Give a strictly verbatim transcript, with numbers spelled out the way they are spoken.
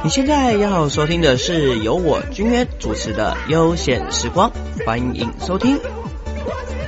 你现在要收听的是由我君约主持的悠闲时光，欢迎收听。